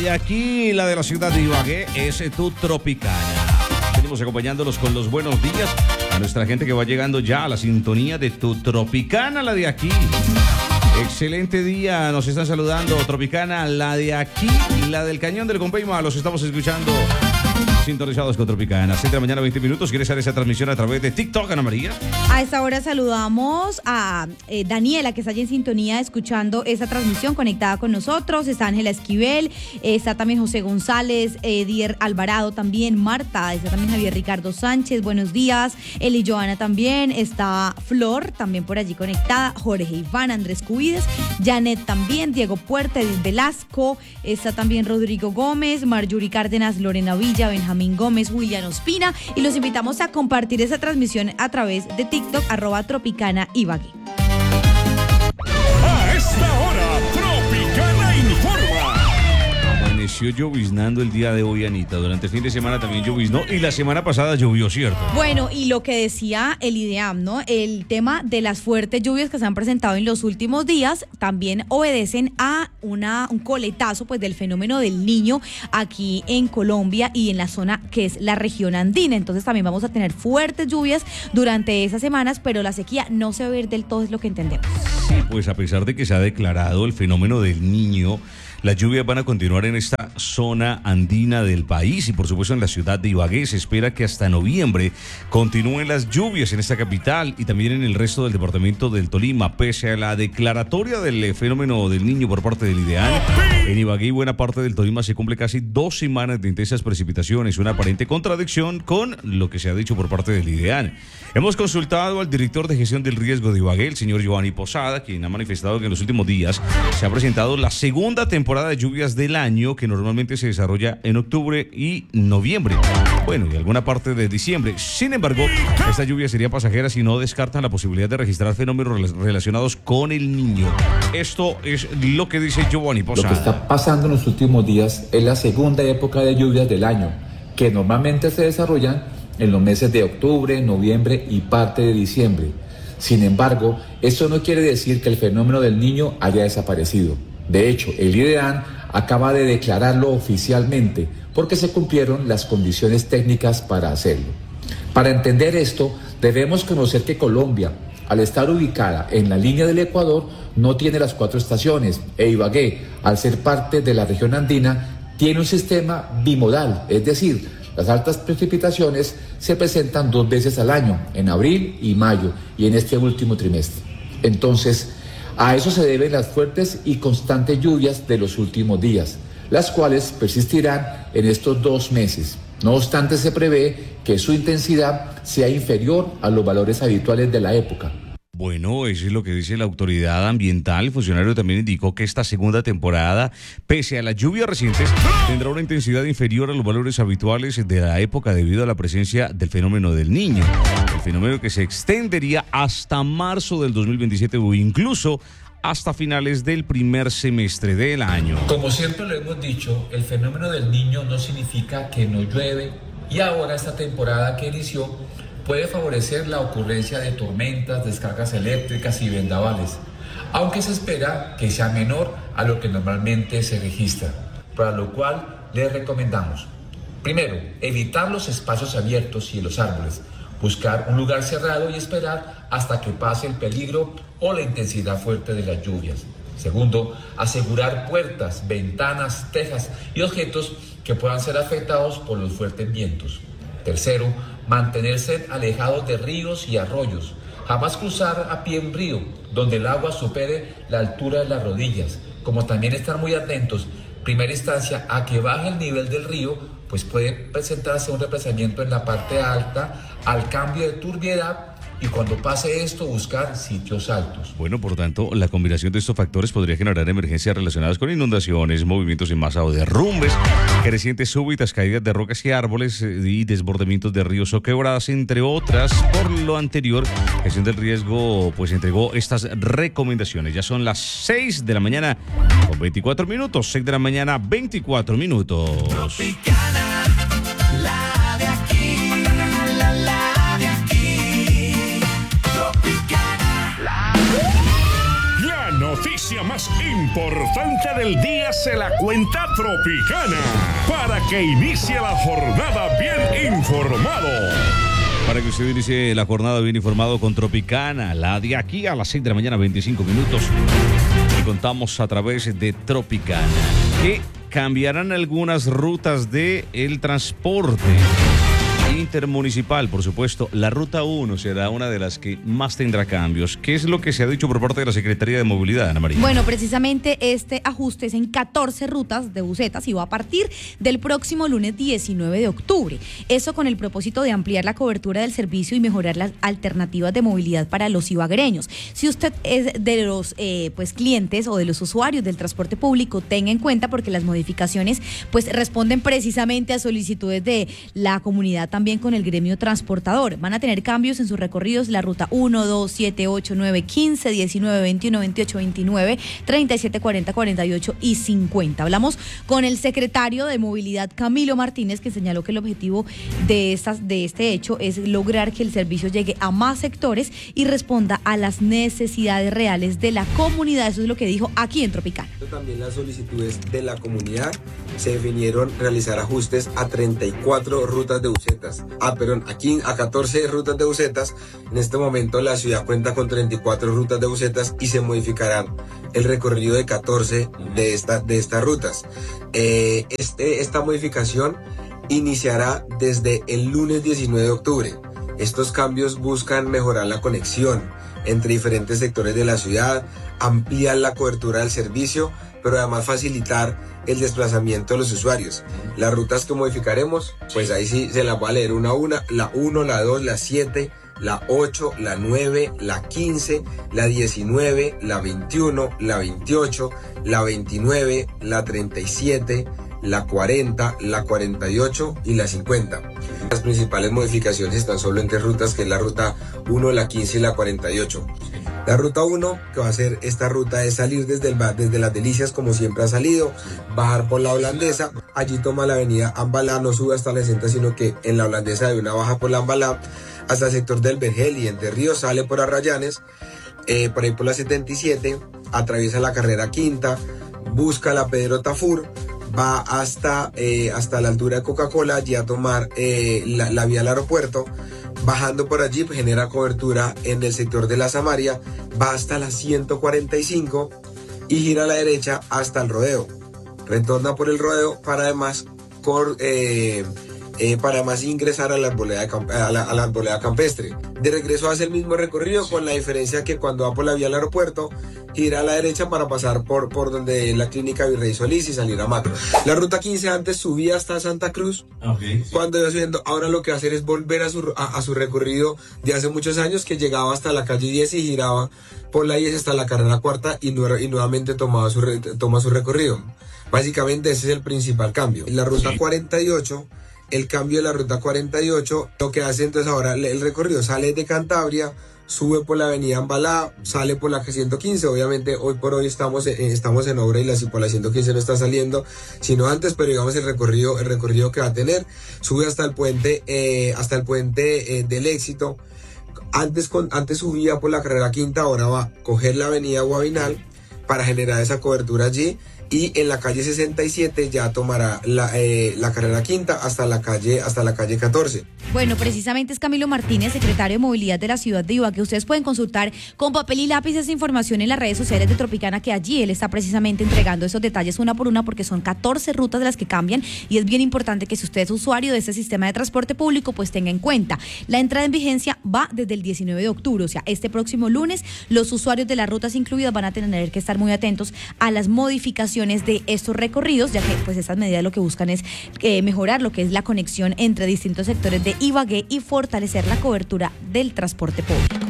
de aquí, la de la ciudad de Ibagué, es tu Tropicana. Venimos acompañándolos con los buenos días a nuestra gente que va llegando ya a la sintonía de tu Tropicana, la de aquí. Excelente día, nos están saludando Tropicana, la de aquí, la del Cañón del Compeima, los estamos escuchando sintonizados con Tropicana. 7 de la mañana, 20 minutos. ¿Quieres hacer esa transmisión a través de TikTok, Ana María? A esta hora saludamos a Daniela, que está allí en sintonía escuchando esa transmisión, conectada con nosotros. Está Ángela Esquivel, está también José González, Dier Alvarado también, Marta, está también Javier Ricardo Sánchez, buenos días. Eli Joana también, está Flor, también por allí conectada, Jorge Iván, Andrés Cubides, Janet también, Diego Puerta, Edith Velasco, está también Rodrigo Gómez, Marjorie Cárdenas, Lorena Villa, Benjamín Gómez, William Ospina, y los invitamos a compartir esa transmisión a través de TikTok, @Tropicana Ibagué. A esta hora, Tropicana informa. Amaneció lloviznando el día de hoy, Anita. Durante el fin de semana también lloviznó y la semana pasada llovió, ¿cierto? Bueno, y lo que decía el IDEAM, ¿no? El tema de las fuertes lluvias que se han presentado en los últimos días también obedecen a un coletazo, pues, del fenómeno del Niño aquí en Colombia y en la zona que es la región andina. Entonces también vamos a tener fuertes lluvias durante esas semanas, pero la sequía no se va a ir del todo, es lo que entendemos. Sí, pues a pesar de que se ha declarado el fenómeno del Niño, las lluvias van a continuar en esta zona andina del país y por supuesto en la ciudad de Ibagué. Se espera que hasta noviembre continúen las lluvias en esta capital y también en el resto del departamento del Tolima, pese a la declaratoria del fenómeno del Niño por parte del IDEAN. En Ibagué y buena parte del Tolima se cumple casi 2 semanas de intensas precipitaciones, una aparente contradicción con lo que se ha dicho por parte del IDEAN. Hemos consultado al director de gestión del riesgo de Ibagué, el señor Giovanni Posada, quien ha manifestado que en los últimos días se ha presentado la segunda temporada de lluvias del año, que normalmente se desarrolla en octubre y noviembre. Bueno, y alguna parte de diciembre. Sin embargo, esta lluvia sería pasajera si no descartan la posibilidad de registrar fenómenos relacionados con el Niño. Esto es lo que dice Giovanni Posada. Lo que está pasando en los últimos días es la segunda época de lluvias del año, que normalmente se desarrollan en los meses de octubre, noviembre y parte de diciembre. Sin embargo, esto no quiere decir que el fenómeno del Niño haya desaparecido. De hecho, el IDEAN acaba de declararlo oficialmente porque se cumplieron las condiciones técnicas para hacerlo. Para entender esto, debemos conocer que Colombia, al estar ubicada en la línea del Ecuador, no tiene las 4 estaciones, e Ibagué, al ser parte de la región andina, tiene un sistema bimodal, es decir, las altas precipitaciones se presentan 2 veces al año, en abril y mayo, y en este último trimestre. Entonces, a eso se deben las fuertes y constantes lluvias de los últimos días, las cuales persistirán en estos 2 meses. No obstante, se prevé que su intensidad sea inferior a los valores habituales de la época. Bueno, eso es lo que dice la autoridad ambiental. El funcionario también indicó que esta segunda temporada, pese a las lluvias recientes, tendrá una intensidad inferior a los valores habituales de la época debido a la presencia del fenómeno del Niño. El fenómeno que se extendería hasta marzo del 2027 o incluso hasta finales del primer semestre del año. Como siempre lo hemos dicho, el fenómeno del Niño no significa que no llueve, y ahora esta temporada que inició puede favorecer la ocurrencia de tormentas, descargas eléctricas y vendavales, aunque se espera que sea menor a lo que normalmente se registra, para lo cual les recomendamos: primero, evitar los espacios abiertos y los árboles, buscar un lugar cerrado y esperar hasta que pase el peligro o la intensidad fuerte de las lluvias. Segundo, asegurar puertas, ventanas, tejas y objetos que puedan ser afectados por los fuertes vientos. Tercero, mantenerse alejados de ríos y arroyos. Jamás cruzar a pie un río donde el agua supere la altura de las rodillas. Como también estar muy atentos, primera instancia, a que baje el nivel del río, pues puede presentarse un represamiento en la parte alta, al cambio de turbiedad, y cuando pase esto, buscar sitios altos. Bueno, por tanto, la combinación de estos factores podría generar emergencias relacionadas con inundaciones, movimientos en masa o derrumbes, crecientes súbitas, caídas de rocas y árboles y desbordamientos de ríos o quebradas, entre otras. Por lo anterior, Gestión del Riesgo pues entregó estas recomendaciones. Ya son las 6 de la mañana con 24 minutos, 6 de la mañana 24 minutos. Tropicana, la de aquí, la de aquí. Tropicana, la noticia. noticia más importante del día se la cuenta Tropicana, para que inicie la jornada bien informado. Para que usted inicie la jornada bien informado con Tropicana, la de aquí a las 6 de la mañana, 25 minutos. Y contamos a través de Tropicana que cambiarán algunas rutas del transporte intermunicipal, por supuesto. La ruta 1 será una de las que más tendrá cambios. ¿Qué es lo que se ha dicho por parte de la Secretaría de Movilidad, Ana María? Bueno, precisamente este ajuste es en 14 rutas de busetas y va a partir del próximo lunes 19 de octubre. Eso con el propósito de ampliar la cobertura del servicio y mejorar las alternativas de movilidad para los ibaguereños. Si usted es de los clientes o de los usuarios del transporte público, tenga en cuenta porque las modificaciones pues responden precisamente a solicitudes de la comunidad, también con el gremio transportador. Van a tener cambios en sus recorridos la ruta 1, 2, 7, 8, 9, 15, 19, 21, 28, 29, 37, 40, 48 y 50. Hablamos con el secretario de Movilidad, Camilo Martínez, que señaló que el objetivo de este hecho es lograr que el servicio llegue a más sectores y responda a las necesidades reales de la comunidad. Eso es lo que dijo aquí en Tropicana. También las solicitudes de la comunidad se definieron realizar ajustes a 34 rutas de busetas. Aquí a 14 rutas de busetas. En este momento la ciudad cuenta con 34 rutas de busetas y se modificarán el recorrido de 14 de estas rutas. Esta modificación iniciará desde el lunes 19 de octubre. Estos cambios buscan mejorar la conexión entre diferentes sectores de la ciudad, ampliar la cobertura del servicio, pero además facilitar el desplazamiento de los usuarios. Las rutas que modificaremos, pues ahí sí se las voy a leer una a una. La 1, la 2, la 7, la 8, la 9, la 15, la 19, la 21, la 28, la 29, la 37, la 40, la 48 y la 50. Las principales modificaciones están solo en 3 rutas, que es la ruta 1, la 15 y la 48. La ruta 1, que va a ser esta ruta, es salir desde Las Delicias, como siempre ha salido, bajar por la Holandesa, allí toma la avenida Ambalá, no sube hasta la 60, sino que en la Holandesa de una baja por la Ambalá, hasta el sector del Vergel y Entre Ríos, sale por Arrayanes, por ahí por la 77, atraviesa la carrera quinta, busca la Pedro Tafur, va hasta la altura de Coca-Cola, allí a tomar la vía al aeropuerto. Bajando por allí, pues, genera cobertura en el sector de la Samaria, va hasta la 145 y gira a la derecha hasta el Rodeo. Retorna por el Rodeo para además ingresar a la arboleda campestre. De regreso hace el mismo recorrido, con la diferencia que cuando va por la vía al aeropuerto, gira a la derecha para pasar por donde la clínica Virrey Solís y salir a Macro. La ruta 15 antes subía hasta Santa Cruz. Okay. Cuando iba subiendo, ahora lo que va a hacer es volver a su recorrido de hace muchos años, que llegaba hasta la calle 10 y giraba por la 10 hasta la carrera cuarta y nuevamente toma su recorrido. Básicamente ese es el principal cambio. La ruta 48, el cambio de la ruta 48, lo que hace entonces ahora el recorrido sale de Cantabria, sube por la avenida Ambalá, sale por la 115, obviamente hoy por hoy estamos en obra y por la 115 no está saliendo, sino antes, pero digamos el recorrido que va a tener, sube hasta el puente del Éxito. Antes subía por la carrera quinta, ahora va a coger la avenida Guavinal para generar esa cobertura allí. Y en la calle 67 ya tomará la carrera quinta hasta la calle 14. Bueno, precisamente es Camilo Martínez, secretario de Movilidad de la ciudad de Ibagué. Ustedes pueden consultar con papel y lápiz esa información en las redes sociales de Tropicana, que allí él está precisamente entregando esos detalles una por una, porque son 14 rutas de las que cambian y es bien importante que si usted es usuario de este sistema de transporte público, pues tenga en cuenta. La entrada en vigencia va desde el 19 de octubre, o sea, este próximo lunes los usuarios de las rutas incluidas van a tener que estar muy atentos a las modificaciones de estos recorridos, ya que pues estas medidas lo que buscan es mejorar lo que es la conexión entre distintos sectores de Ibagué y fortalecer la cobertura del transporte público.